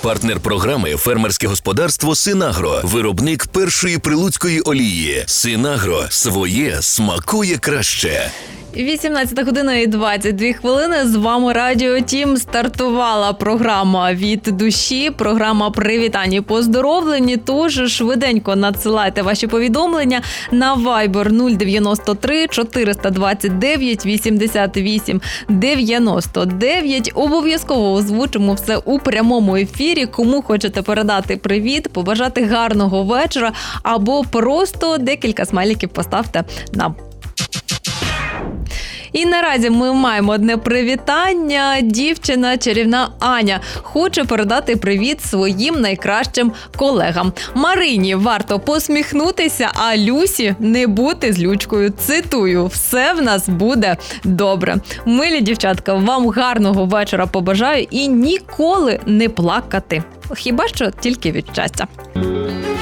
Партнер програми «Фермерське господарство Синагро». Виробник першої прилуцької олії. Синагро. Своє смакує краще. 18 година і 22 хвилини. З вами Радіо Тім. Стартувала програма «Від душі», програма привітань і поздоровлень. Тож швиденько надсилайте ваші повідомлення на Viber 093 429 88 99. Обов'язково озвучимо все у прямому ефірі. Кому хочете передати привіт, побажати гарного вечора або просто декілька смайликів поставте нам. І наразі ми маємо одне привітання. Дівчина чарівна Аня хоче передати привіт своїм найкращим колегам. Марині варто посміхнутися, а Люсі не бути злючкою. Цитую: «Все в нас буде добре». Милі дівчатка, вам гарного вечора побажаю і ніколи не плакати. Хіба що тільки від щастя.